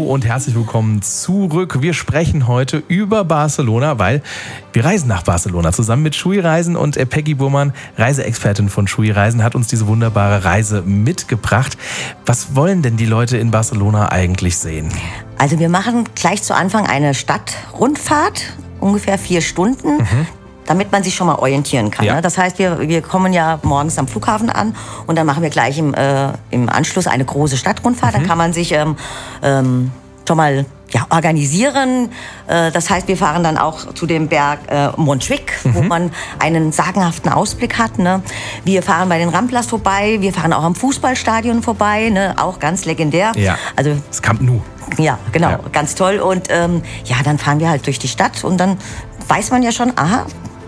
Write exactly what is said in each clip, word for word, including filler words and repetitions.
und herzlich willkommen zurück. Wir sprechen heute über Barcelona, weil wir reisen nach Barcelona zusammen mit Schuy Reisen und Peggy Burmann, Reiseexpertin von Schuy Reisen, hat uns diese wunderbare Reise mitgebracht. Was wollen denn die Leute in Barcelona eigentlich sehen? Also wir machen gleich zu Anfang eine Stadtrundfahrt, ungefähr vier Stunden. Mhm. Damit man sich schon mal orientieren kann. Ja. Ne? Das heißt, wir, wir kommen ja morgens am Flughafen an und dann machen wir gleich im, äh, im Anschluss eine große Stadtrundfahrt. Mhm. Dann kann man sich ähm, ähm, schon mal ja, organisieren. Äh, das heißt, wir fahren dann auch zu dem Berg äh, Montjuic, mhm. wo man einen sagenhaften Ausblick hat. Ne? Wir fahren bei den Ramblas vorbei, wir fahren auch am Fußballstadion vorbei, ne? Auch ganz legendär. Ja, also, das Camp Nou. Ja, genau, ja. Ganz toll. Und ähm, ja, dann fahren wir halt durch die Stadt und dann weiß man ja schon, aha,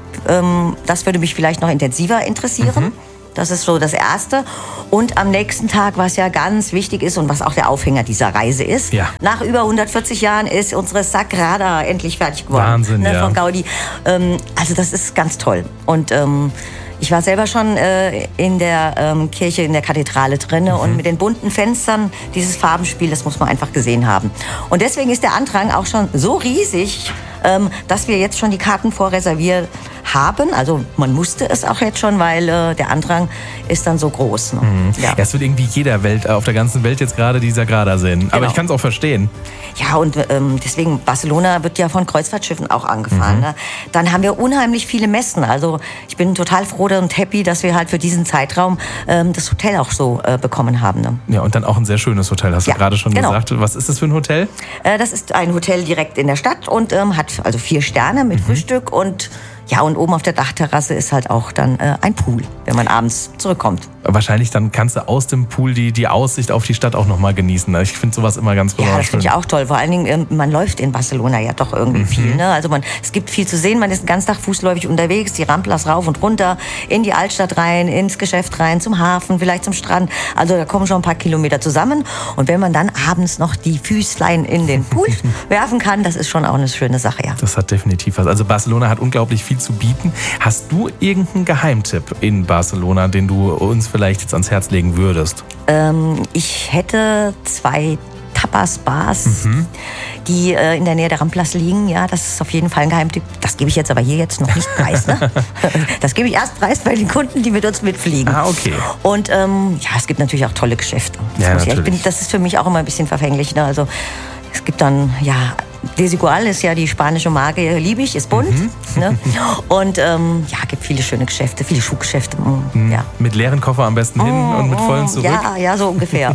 das würde mich vielleicht noch intensiver interessieren. Mhm. Das ist so das Erste. Und am nächsten Tag, was ja ganz wichtig ist und was auch der Aufhänger dieser Reise ist, ja. Nach über hundertvierzig Jahren ist unsere Sagrada endlich fertig geworden. Wahnsinn, ne, ja. Von Gaudi. Ähm, also das ist ganz toll. Und ähm, ich war selber schon äh, in der ähm, Kirche, in der Kathedrale drin. Mhm. Und mit den bunten Fenstern, dieses Farbenspiel, das muss man einfach gesehen haben. Und deswegen ist der Andrang auch schon so riesig, ähm, dass wir jetzt schon die Karten vorreserviert haben. Also man musste es auch jetzt schon, weil äh, der Andrang ist dann so groß. Ne? Mhm. Ja. Es wird irgendwie jeder Welt, auf der ganzen Welt jetzt gerade die Sagrada sehen. Genau. Aber ich kann es auch verstehen. Ja, und ähm, deswegen, Barcelona wird ja von Kreuzfahrtschiffen auch angefahren. Mhm. Ne? Dann haben wir unheimlich viele Messen. Also ich bin total froh und happy, dass wir halt für diesen Zeitraum ähm, das Hotel auch so äh, bekommen haben. Ne? Ja, und dann auch ein sehr schönes Hotel, hast ja, du gerade schon genau. gesagt. Was ist das für ein Hotel? Äh, das ist ein Hotel direkt in der Stadt und ähm, hat also vier Sterne mit mhm. Frühstück und ja, und oben auf der Dachterrasse ist halt auch dann äh, ein Pool, wenn man abends zurückkommt. Wahrscheinlich dann kannst du aus dem Pool die, die Aussicht auf die Stadt auch nochmal genießen. Ich finde sowas immer ganz besonders. Ja, das finde ich auch toll. Vor allen Dingen, man läuft in Barcelona ja doch irgendwie mhm. viel. Ne? Also man, es gibt viel zu sehen. Man ist den ganzen Tag fußläufig unterwegs, die Ramblas rauf und runter, in die Altstadt rein, ins Geschäft rein, zum Hafen, vielleicht zum Strand. Also da kommen schon ein paar Kilometer zusammen. Und wenn man dann abends noch die Füßlein in den Pool werfen kann, das ist schon auch eine schöne Sache. Ja. Das hat definitiv was. Also Barcelona hat unglaublich viel zu bieten. Hast du irgendeinen Geheimtipp in Barcelona, den du uns vielleicht jetzt ans Herz legen würdest? Ähm, ich hätte zwei Tapas-Bars, mhm. die äh, in der Nähe der Ramblas liegen. Ja, das ist auf jeden Fall ein Geheimtipp. Das gebe ich jetzt aber hier jetzt noch nicht preis. Ne? Das gebe ich erst preis bei den Kunden, die mit uns mitfliegen. Ah, okay. Und ähm, ja, es gibt natürlich auch tolle Geschäfte. Das, ja, muss ich, ich bin, das ist für mich auch immer ein bisschen verfänglich. Ne? Also es gibt dann, ja, Desigual ist ja die spanische Marke, liebe ich, ist bunt. Mhm. Ne? Und ähm, ja, gibt viele schöne Geschäfte, viele Schuhgeschäfte. Mhm. Ja. Mit leeren Koffer am besten hin oh, und mit vollen zurück? Ja, ja, so ungefähr.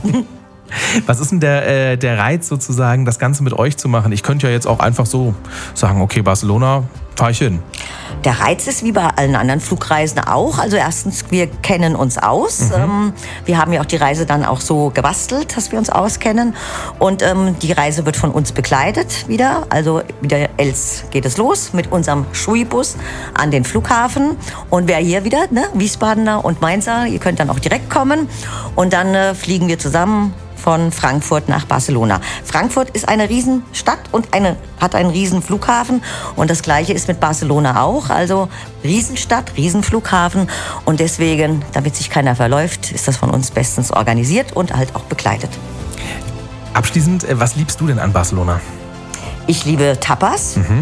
Was ist denn der, äh, der Reiz sozusagen, das Ganze mit euch zu machen? Ich könnte ja jetzt auch einfach so sagen, okay, Barcelona, fahre ich hin. Der Reiz ist wie bei allen anderen Flugreisen auch. Also erstens, wir kennen uns aus. Mhm. Ähm, wir haben ja auch die Reise dann auch so gebastelt, dass wir uns auskennen. Und ähm, die Reise wird von uns begleitet wieder. Also wieder Els geht es los mit unserem Schuy-Bus an den Flughafen. Und wer hier wieder, ne, Wiesbadener und Mainzer, ihr könnt dann auch direkt kommen. Und dann äh, fliegen wir zusammen von Frankfurt nach Barcelona. Frankfurt ist eine Riesenstadt und eine, hat einen Riesenflughafen. Und das Gleiche ist mit Barcelona auch. Also Riesenstadt, Riesenflughafen. Und deswegen, damit sich keiner verläuft, ist das von uns bestens organisiert und halt auch begleitet. Abschließend, was liebst du denn an Barcelona? Ich liebe Tapas. Mhm.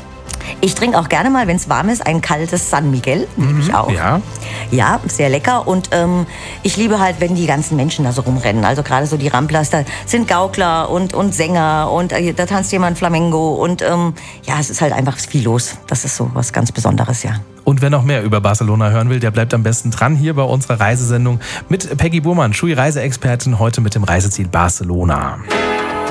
Ich trinke auch gerne mal, wenn es warm ist, ein kaltes San Miguel. Liebe ich auch. Ja. Ja, sehr lecker. Und ähm, ich liebe halt, wenn die ganzen Menschen da so rumrennen. Also gerade so die Ramblas, da sind Gaukler und, und Sänger und äh, da tanzt jemand Flamengo. Und ähm, ja, es ist halt einfach viel los. Das ist so was ganz Besonderes, ja. Und wer noch mehr über Barcelona hören will, der bleibt am besten dran hier bei unserer Reisesendung mit Peggy Burmann, Schuy Reiseexpertin, heute mit dem Reiseziel Barcelona.